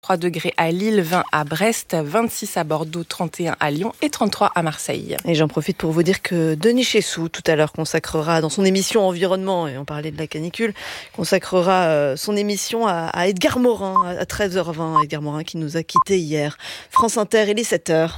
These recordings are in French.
3 degrés à Lille, 20 à Brest, 26 à Bordeaux, 31 à Lyon et 33 à Marseille. Et j'en profite pour vous dire que Denis Chessou, tout à l'heure, consacrera dans son émission Environnement, et on parlait de la canicule, consacrera son émission à Edgar Morin à 13h20. Edgar Morin qui nous a quittés hier. France Inter, il est 7h.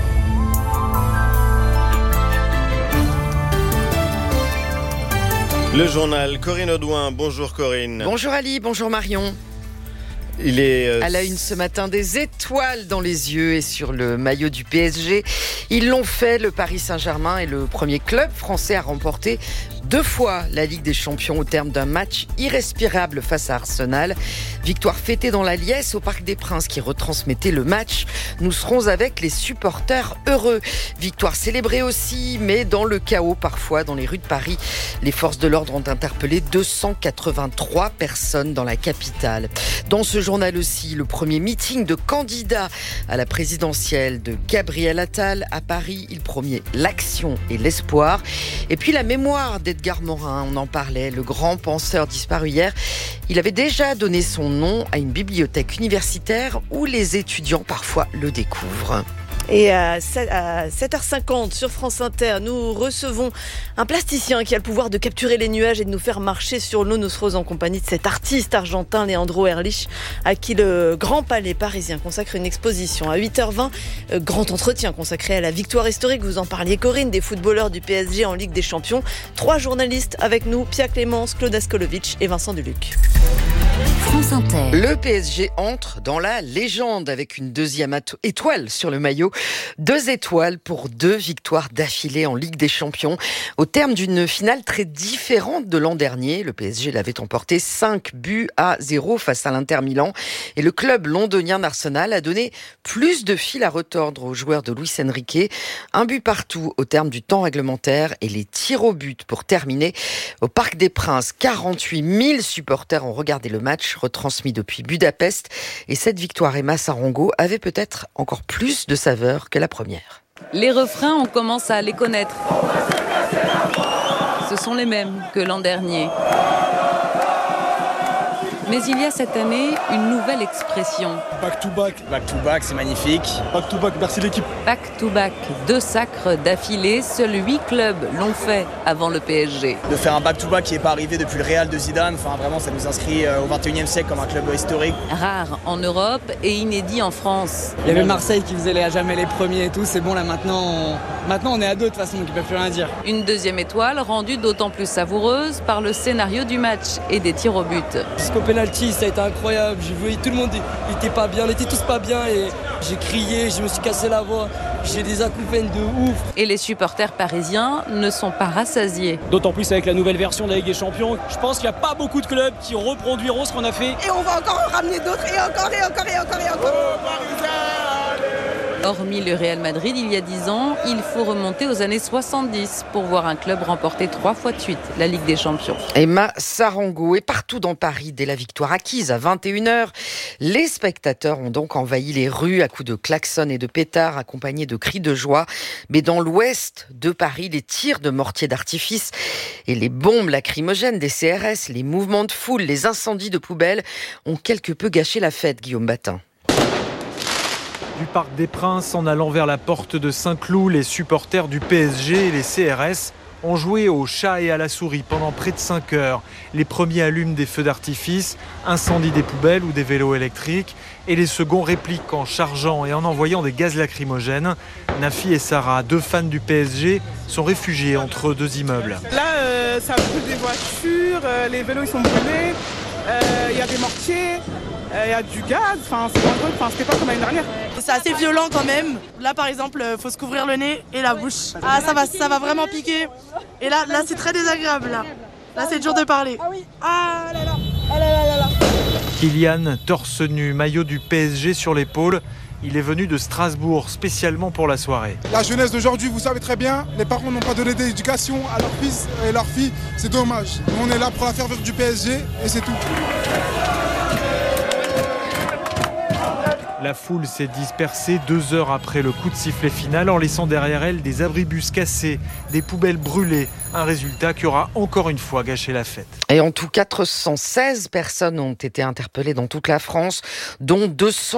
Le journal, Corinne Audouin. Bonjour Corinne. Bonjour Ali, bonjour Marion. Il est à la une ce matin, des étoiles dans les yeux et sur le maillot du PSG. Ils l'ont fait, le Paris Saint-Germain est le premier club français à remporter 2 fois la Ligue des Champions au terme d'un match irrespirable face à Arsenal. Victoire fêtée dans la liesse au Parc des Princes qui retransmettait le match. Nous serons avec les supporters heureux. Victoire célébrée aussi, mais dans le chaos parfois dans les rues de Paris. Les forces de l'ordre ont interpellé 283 personnes dans la capitale. Dans ce journal aussi, le premier meeting de candidats à la présidentielle de Gabriel Attal à Paris. Il promet l'action et l'espoir. Et puis la mémoire d'Edgar Morin, on en parlait, le grand penseur disparu hier. Il avait déjà donné son nom à une bibliothèque universitaire où les étudiants parfois le découvrent. Et à 7h50 sur France Inter, nous recevons un plasticien qui a le pouvoir de capturer les nuages et de nous faire marcher sur l'eau. Nous serons en compagnie de cet artiste argentin, Leandro Erlich, à qui le Grand Palais parisien consacre une exposition. À 8h20, grand entretien consacré à la victoire historique. Vous en parliez, Corinne, des footballeurs du PSG en Ligue des Champions. 3 journalistes avec nous, Pia Clémence, Claude Askolovitch et Vincent Duluc. France Inter. Le PSG entre dans la légende avec une 2e étoile sur le maillot. 2 étoiles pour 2 victoires d'affilée en Ligue des Champions. Au terme d'une finale très différente de l'an dernier, le PSG l'avait emporté 5-0 face à l'Inter Milan. Et le club londonien d'Arsenal a donné plus de fil à retordre aux joueurs de Luis Enrique. 1 but partout au terme du temps réglementaire et les tirs au but pour terminer. Au Parc des Princes, 48 000 supporters ont regardé le match retransmis depuis Budapest. Et cette victoire, Emma Sarongo, avait peut-être encore plus de saveur que la première. Les refrains, on commence à les connaître. Ce sont les mêmes que l'an dernier. Mais il y a cette année une nouvelle expression. Back to back. Back to back, c'est magnifique. Back to back, merci l'équipe. Back to back, 2 sacres d'affilée. Seuls 8 clubs l'ont fait avant le PSG. De faire un back to back qui n'est pas arrivé depuis le Real de Zidane, enfin vraiment ça nous inscrit au 21e siècle comme un club historique. Rare en Europe et inédit en France. Il y avait Marseille qui faisait jamais les premiers et tout, c'est bon là maintenant on est à 2 de toute façon donc ils ne peuvent plus rien dire. Une 2e étoile rendue d'autant plus savoureuse par le scénario du match et des tirs au but. Jusqu'au penalty, ça a été incroyable, j'ai vu tout le monde il était pas bien, on était tous pas bien et j'ai crié, je me suis cassé la voix, j'ai des acouphènes de ouf. Et les supporters parisiens ne sont pas rassasiés. D'autant plus avec la nouvelle version de la Ligue des Champions, je pense qu'il n'y a pas beaucoup de clubs qui reproduiront ce qu'on a fait. Et on va encore en ramener d'autres et encore et encore et encore et encore. Hormis le Real Madrid, il y a 10 ans, il faut remonter aux années 70 pour voir un club remporter 3 fois de suite la Ligue des Champions. Emma Sarongo. Et partout dans Paris, dès la victoire acquise à 21h, les spectateurs ont donc envahi les rues à coups de klaxons et de pétards accompagnés de cris de joie. Mais dans l'ouest de Paris, les tirs de mortiers d'artifice et les bombes lacrymogènes des CRS, les mouvements de foule, les incendies de poubelles ont quelque peu gâché la fête, Guillaume Batin. Du Parc des Princes en allant vers la porte de Saint-Cloud, les supporters du PSG et les CRS ont joué au chat et à la souris pendant près de 5 heures. Les premiers allument des feux d'artifice, incendient des poubelles ou des vélos électriques et les seconds répliquent en chargeant et en envoyant des gaz lacrymogènes. Nafi et Sarah, 2 fans du PSG, sont réfugiés entre 2 immeubles. Là, ça brûle des voitures, les vélos ils sont brûlés, il y a des mortiers. Il y a du gaz, c'est dangereux, c'était pas comme l'année dernière. C'est assez violent quand même. Là par exemple, faut se couvrir le nez et la bouche. Ah ça va vraiment piquer. Et là c'est très désagréable là. Là c'est dur de parler. Ah oui. Ah là là. Ah là là là là. Kylian, torse nu, maillot du PSG sur l'épaule. Il est venu de Strasbourg spécialement pour la soirée. La jeunesse d'aujourd'hui, vous savez très bien, les parents n'ont pas donné d'éducation à leurs fils et leurs filles. C'est dommage. Nous, on est là pour la ferveur du PSG et c'est tout. La foule s'est dispersée 2 heures après le coup de sifflet final en laissant derrière elle des abribus cassés, des poubelles brûlées. Un résultat qui aura encore une fois gâché la fête. Et en tout, 416 personnes ont été interpellées dans toute la France, dont 200